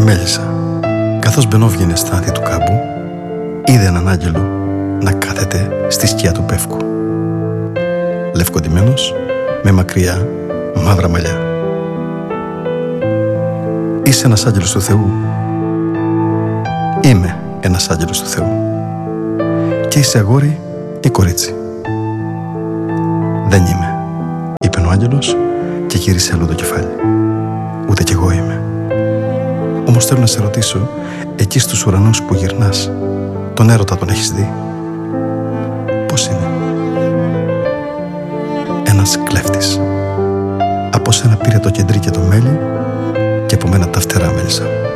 Μέλισσα, καθώς μπαινόβγαινε στα άδεια του κάμπου, είδε έναν άγγελο να κάθεται στη σκιά του πεύκου. Λευκοντυμένος, με μακριά μαύρα μαλλιά. «Είσαι ένας άγγελος του Θεού?» «Είμαι ένας άγγελος του Θεού». «Και είσαι αγόρι ή κορίτσι?» «Δεν είμαι», είπε ο άγγελος και γύρισε αλλού το κεφάλι. «Ούτε κι εγώ είμαι. Όμως θέλω να σε ρωτήσω, εκεί στους ουρανούς που γυρνάς, τον έρωτα τον έχεις δει? Πώς είναι?» «Ένας κλέφτης. Από σένα πήρε το κεντρί και το μέλι και από μένα τα φτερά, Μέλισσα».